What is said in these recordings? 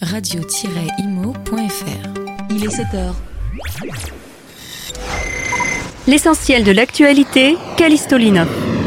radio-imo.fr. Il est 7h. L'essentiel de l'actualité, Callisto Lino.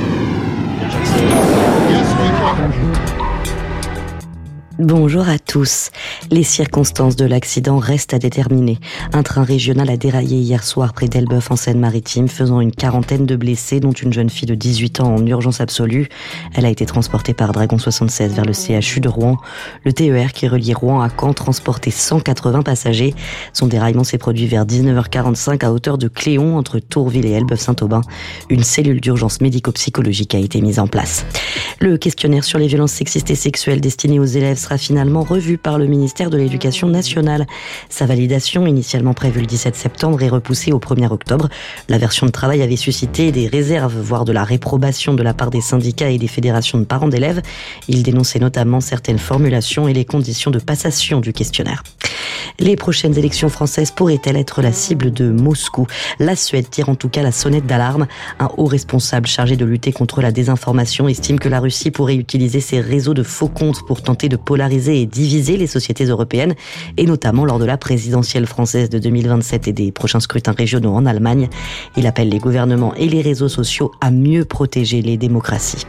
Bonjour à tous. Les circonstances de l'accident restent à déterminer. Un train régional a déraillé hier soir près d'Elbeuf en Seine-Maritime, faisant une quarantaine de blessés, dont une jeune fille de 18 ans en urgence absolue. Elle a été transportée par Dragon 76 vers le CHU de Rouen. Le TER qui relie Rouen à Caen transportait 180 passagers. Son déraillement s'est produit vers 19h45 à hauteur de Cléon, entre Tourville et Elbeuf-Saint-Aubin. Une cellule d'urgence médico-psychologique a été mise en place. Le questionnaire sur les violences sexistes et sexuelles destiné aux élèves sera finalement revu par le ministère de l'Éducation nationale. Sa validation, initialement prévue le 17 septembre, est repoussée au 1er octobre. La version de travail avait suscité des réserves, voire de la réprobation de la part des syndicats et des fédérations de parents d'élèves. Il dénonçait notamment certaines formulations et les conditions de passation du questionnaire. Les prochaines élections françaises pourraient-elles être la cible de Moscou ? La Suède tire en tout cas la sonnette d'alarme. Un haut responsable chargé de lutter contre la désinformation estime que la Russie pourrait utiliser ses réseaux de faux comptes pour tenter de polariser et diviser les sociétés européennes, et notamment lors de la présidentielle française de 2027 et des prochains scrutins régionaux en Allemagne. Il appelle les gouvernements et les réseaux sociaux à mieux protéger les démocraties.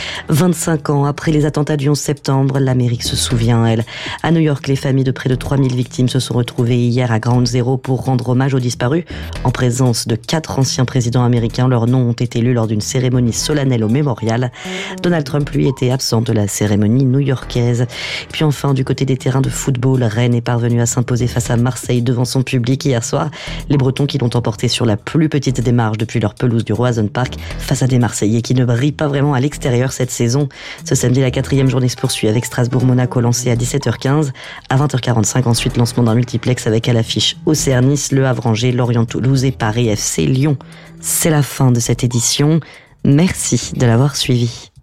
25 ans après les attentats du 11 septembre, l'Amérique se souvient, elle. À New York, les familles de près de 3000 victimes se sont retrouvées hier à Ground Zero pour rendre hommage aux disparus. En présence de 4 anciens présidents américains, leurs noms ont été lus lors d'une cérémonie solennelle au mémorial. Donald Trump, lui, était absent de la cérémonie new-yorkaise. Puis enfin, du côté des terrains de football, Rennes est parvenu à s'imposer face à Marseille devant son public hier soir. Les Bretons qui l'ont emporté sur la plus petite démarche depuis leur pelouse du Roazhon Park face à des Marseillais qui ne brillent pas vraiment à l'extérieur cette saison. Ce samedi, la 4e journée se poursuit avec Strasbourg-Monaco lancé à 17h15. À 20h45, ensuite, lancement d'un multiplex avec à l'affiche Auxerre-Nice, Le Havre-Angers, Lorient-Toulouse et Paris FC Lyon. C'est la fin de cette édition. Merci de l'avoir suivi.